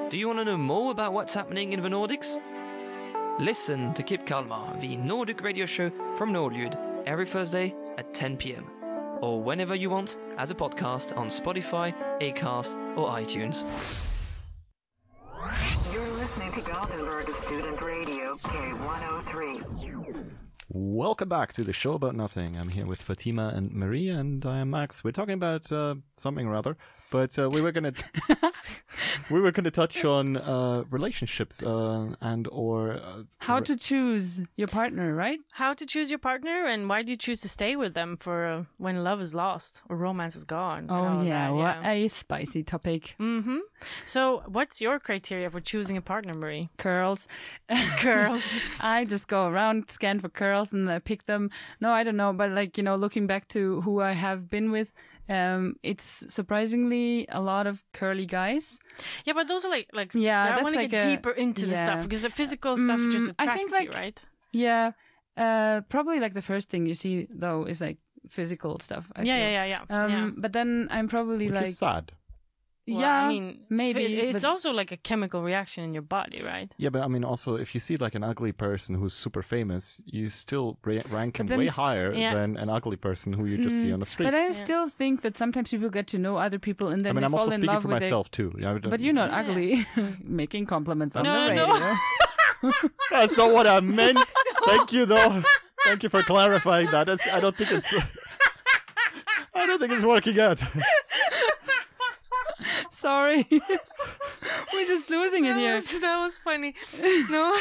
Do you want to know more about what's happening in the Nordics? Listen to Keep Kalmar, the Nordic radio show from Nordljud, every Thursday at 10 p.m. or whenever you want as a podcast on Spotify, Acast, or iTunes. You're listening to Gothenburg Student Radio K103. Welcome back to the show about nothing. I'm here with Fatima and Maria, and I am Max. We're talking about something or other, but we were gonna touch on relationships and or how to choose your partner, right? How to choose your partner, and why do you choose to stay with them for when love is lost or romance is gone? Oh yeah, what a spicy topic. Mm-hmm. So, what's your criteria for choosing a partner, Marie? Curls. Curls. I just go around, scan for curls, and I pick them. No, I don't know, but looking back to who I have been with, it's surprisingly a lot of curly guys. Yeah, but those are I want to get deeper into the stuff, because the physical stuff just attracts you, right? Yeah. Probably the first thing you see though is physical stuff. Yeah. But then I'm probably Which is sad. Well, yeah, I mean, maybe it's also like a chemical reaction in your body, right? Yeah, but I mean, also, if you see an ugly person who's super famous, you still rank him way higher than an ugly person who you just see on the street. But I still think that sometimes people get to know other people and then they I'm fall also in speaking love for with myself too. But you're not ugly. Making compliments on the radio. No. That's not what I meant. Thank you, though. Thank you for clarifying that. I don't think it's working out. Sorry. We're just losing it here. That was funny. No.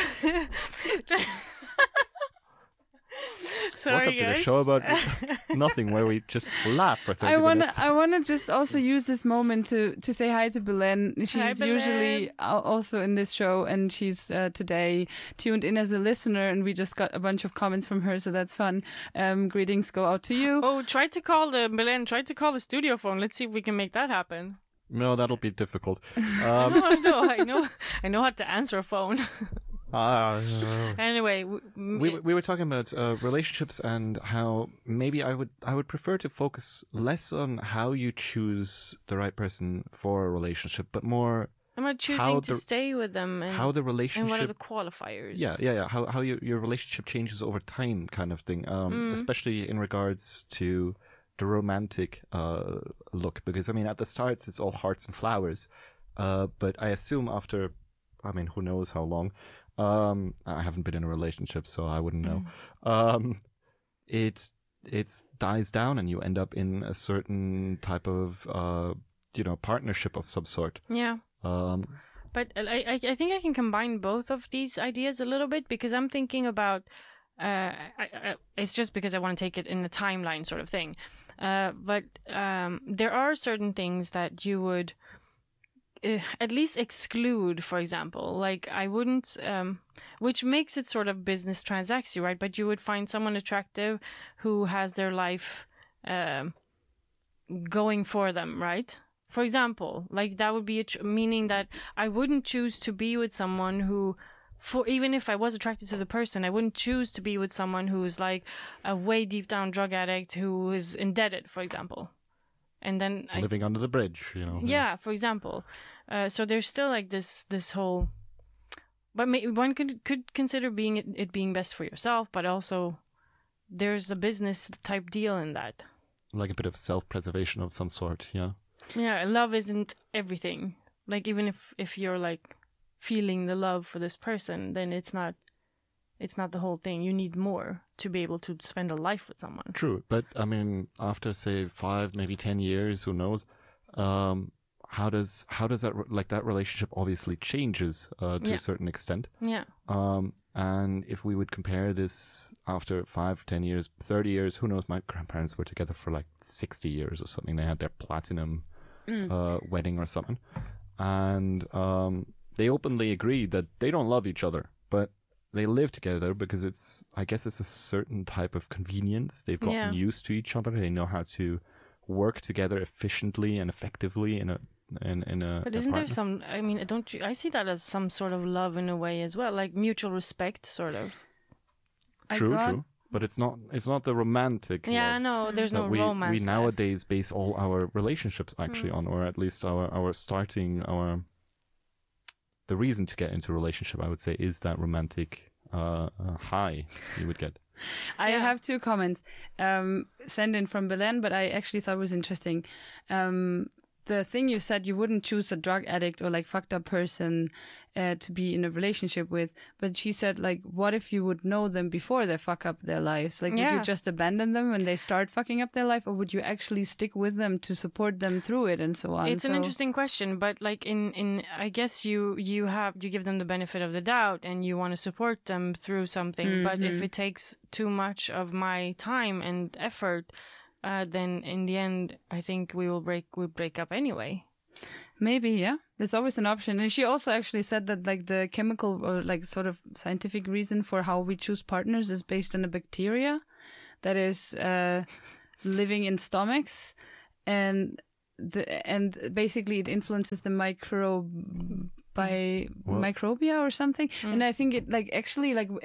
Sorry, Welcome guys. to the show about nothing, where we just laugh for 30 minutes. I wanna just also use this moment to say hi to Belen. She's Belen. usually also in this show, and she's today tuned in as a listener, and we just got a bunch of comments from her, so that's fun. Greetings go out to you. Oh, try to call the studio phone. Let's see if we can make that happen. No, that'll be difficult. No, I know how to answer a phone. Anyway, we were talking about relationships and how maybe I would prefer to focus less on how you choose the right person for a relationship, but more I'm not choosing to stay with them, and how the relationship, and what are the qualifiers. Yeah. How your relationship changes over time, kind of thing. Especially in regards to the romantic look, because I mean at the start it's all hearts and flowers, but I assume after, I mean, who knows how long. I haven't been in a relationship, so I wouldn't know. It dies down, and you end up in a certain type of partnership of some sort. Yeah. But I think I can combine both of these ideas a little bit, because I'm thinking about. It's just because I want to take it in a timeline sort of thing. But there are certain things that you would at least exclude, for example. I wouldn't, which makes it sort of business transacts you, right? But you would find someone attractive who has their life going for them, right? For example, that would be meaning that I wouldn't choose to be with someone who, even if I was attracted to the person, I wouldn't choose to be with someone who's a way deep down drug addict who is indebted, for example. And then living under the bridge, Yeah, for example. So there's still this whole, but one could consider it being best for yourself, but also there's a business type deal in that. Like a bit of self-preservation of some sort, yeah. Yeah, love isn't everything. Even if you're feeling the love for this person, then it's not the whole thing. You need more to be able to spend a life with someone. True, but I mean, after say 5, maybe 10 years, who knows? How does that that relationship obviously changes to a certain extent. Yeah. And if we would compare this after 5, 10 years, 30 years, who knows? My grandparents were together for 60 years or something. They had their platinum wedding or something, and they openly agreed that they don't love each other, but they live together because I guess it's a certain type of convenience. They've gotten used to each other. They know how to work together efficiently and effectively in a. But isn't there some? I mean, I see that as some sort of love in a way as well, mutual respect, sort of. True. But it's not the romantic. Yeah, love no, there's no romance. We nowadays base all our relationships actually on, or at least our starting our the reason to get into a relationship, I would say, is that romantic high you would get. I have 2 comments sent in from Belen, but I actually thought was interesting. The thing you said, you wouldn't choose a drug addict or like fucked up person to be in a relationship with. But she said, like, what if you would know them before they fuck up their lives? Like, would you just abandon them when they start fucking up their life, or would you actually stick with them to support them through it and so on? It's an interesting question, but like in I guess you give them the benefit of the doubt and you want to support them through something. But if it takes too much of my time and effort, then in the end, I think we'll break up anyway. Maybe, yeah. That's always an option. And she also actually said that like the chemical or like sort of scientific reason for how we choose partners is based on a bacteria that is living in stomachs, and basically it influences the microbia or something. And I think it like actually like